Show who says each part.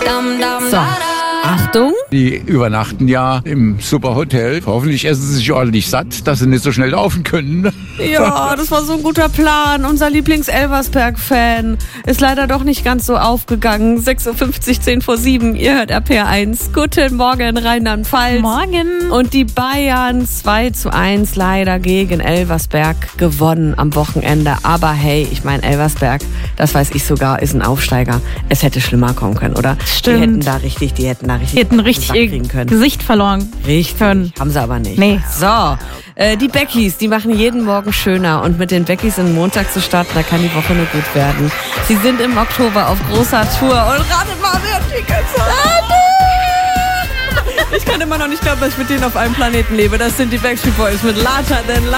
Speaker 1: So, Achtung.
Speaker 2: Die übernachten ja im Superhotel. Hoffentlich essen sie sich ordentlich satt, dass sie nicht so schnell laufen können.
Speaker 1: Ja, das war so ein guter Plan. Unser Lieblings-Elversberg-Fan ist leider doch nicht ganz so aufgegangen. 6.50 Uhr, 10 vor 7. Ihr hört RPR1. Guten Morgen, Rheinland-Pfalz.
Speaker 3: Morgen.
Speaker 1: Und die Bayern 2:1 leider gegen Elversberg gewonnen am Wochenende. Aber hey, ich meine, Elversberg, das weiß ich sogar, ist ein Aufsteiger. Es hätte schlimmer kommen können, oder?
Speaker 3: Stimmt.
Speaker 1: Die hätten da richtig
Speaker 3: Die hätten
Speaker 1: auf den
Speaker 3: richtig
Speaker 1: Sack
Speaker 3: ihr
Speaker 1: kriegen können.
Speaker 3: Gesicht verloren.
Speaker 1: Richtig.
Speaker 3: können.
Speaker 1: Haben sie aber nicht.
Speaker 3: Nee.
Speaker 1: So, die Beckys, die machen jeden Morgen schöner. Und mit den Beckys in Montag zu starten, da kann die Woche nur gut werden. Sie sind im Oktober auf großer Tour. Und ratet mal, wer Tickets hat. Ich kann immer noch nicht glauben, dass ich mit denen auf einem Planeten lebe. Das sind die Backstreet Boys mit Larger Than Life.